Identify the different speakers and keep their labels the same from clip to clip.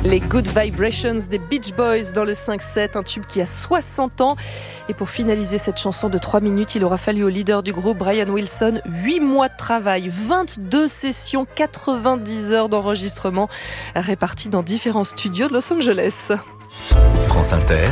Speaker 1: Les Good Vibrations des Beach Boys dans le 5-7, un tube qui a 60 ans. Et pour finaliser cette chanson de 3 minutes, il aura fallu au leader du groupe, Brian Wilson, 8 mois de travail, 22 sessions, 90 heures d'enregistrement réparties dans différents studios de Los Angeles.
Speaker 2: France Inter,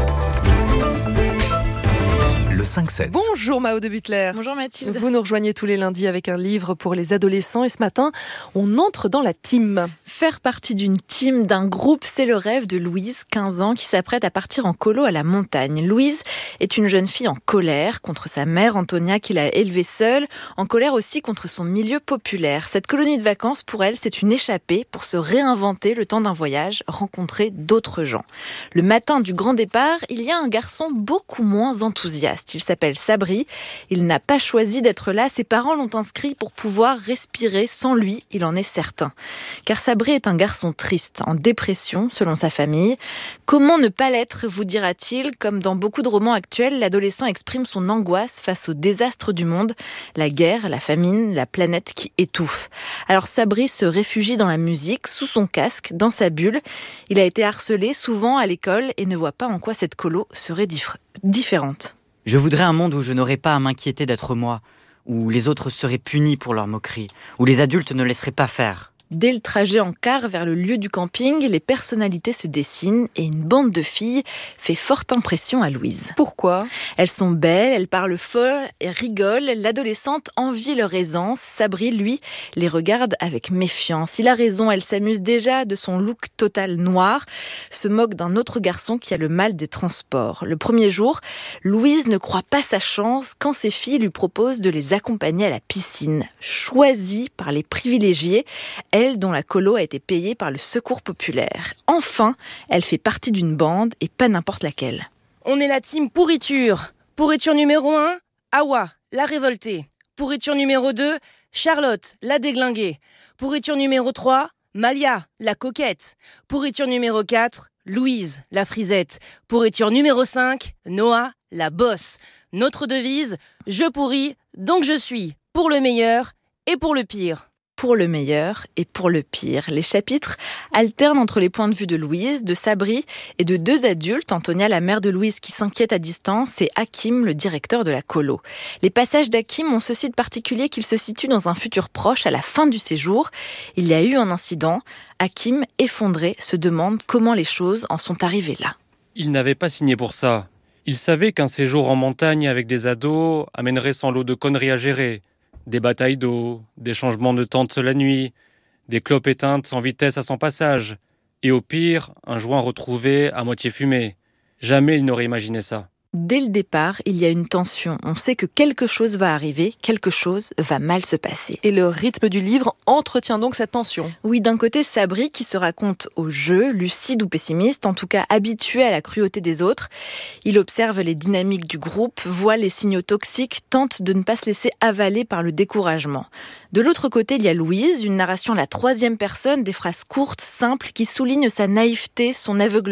Speaker 2: le 5-7.
Speaker 1: Bonjour Mao de Butler.
Speaker 3: Bonjour Mathilde.
Speaker 1: Vous nous rejoignez tous les lundis avec un livre pour les adolescents et ce matin, on entre dans la team.
Speaker 3: Faire partie d'une team, d'un groupe, c'est le rêve de Louise, 15 ans, qui s'apprête à partir en colo à la montagne. Louise est une jeune fille en colère contre sa mère Antonia qui l'a élevée seule, en colère aussi contre son milieu populaire. Cette colonie de vacances, pour elle, c'est une échappée pour se réinventer le temps d'un voyage, rencontrer d'autres gens. Le matin du grand départ, il y a un garçon beaucoup moins enthousiaste. Il s'appelle Sabri. Il n'a pas choisi d'être là. Ses parents l'ont inscrit pour pouvoir respirer. Sans lui, il en est certain. Car Sabri est un garçon triste, en dépression, selon sa famille. Comment ne pas l'être, vous dira-t-il? Comme dans beaucoup de romans actuels, l'adolescent exprime son angoisse face au désastre du monde, la guerre, la famine, la planète qui étouffe. Alors Sabri se réfugie dans la musique, sous son casque, dans sa bulle. Il a été harcelé souvent à l'école et ne voit pas en quoi cette colo serait différente.
Speaker 4: Je voudrais un monde où je n'aurais pas à m'inquiéter d'être moi, où les autres seraient punis pour leurs moqueries, où les adultes ne laisseraient pas faire.
Speaker 3: Dès le trajet en car vers le lieu du camping, les personnalités se dessinent et une bande de filles fait forte impression à Louise.
Speaker 1: Pourquoi ?
Speaker 3: Elles sont belles, elles parlent fort et rigolent. L'adolescente envie leur aisance. Sabri, lui, les regarde avec méfiance. Il a raison, elle s'amuse déjà de son look total noir, se moque d'un autre garçon qui a le mal des transports. Le premier jour, Louise ne croit pas sa chance quand ses filles lui proposent de les accompagner à la piscine. Choisie par les privilégiés, elle dont la colo a été payée par le Secours populaire. Enfin, elle fait partie d'une bande et pas n'importe laquelle.
Speaker 5: On est la team pourriture. Pourriture numéro 1, Awa, la révoltée. Pourriture numéro 2, Charlotte, la déglinguée. Pourriture numéro 3, Malia, la coquette. Pourriture numéro 4, Louise, la frisette. Pourriture numéro 5, Noah, la bosse. Notre devise, je pourris, donc je suis. Pour le meilleur et pour le pire.
Speaker 3: Pour le meilleur et pour le pire. Les chapitres alternent entre les points de vue de Louise, de Sabri et de deux adultes, Antonia, la mère de Louise qui s'inquiète à distance, et Hakim, le directeur de la colo. Les passages d'Hakim ont ceci de particulier qu'il se situe dans un futur proche, à la fin du séjour. Il y a eu un incident. Hakim, effondré, se demande comment les choses en sont arrivées là.
Speaker 6: Il n'avait pas signé pour ça. Il savait qu'un séjour en montagne avec des ados amènerait son lot de conneries à gérer. Des batailles d'eau, des changements de tente la nuit, des clopes éteintes sans vitesse à son passage, et au pire, un joint retrouvé à moitié fumé. Jamais il n'aurait imaginé ça.
Speaker 3: Dès le départ, il y a une tension. On sait que quelque chose va arriver, quelque chose va mal se passer.
Speaker 1: Et le rythme du livre entretient donc cette tension.
Speaker 3: Oui, d'un côté, Sabri qui se raconte au jeu, lucide ou pessimiste, en tout cas habitué à la cruauté des autres. Il observe les dynamiques du groupe, voit les signaux toxiques, tente de ne pas se laisser avaler par le découragement. De l'autre côté, il y a Louise, une narration à la troisième personne, des phrases courtes, simples, qui soulignent sa naïveté, son aveuglement.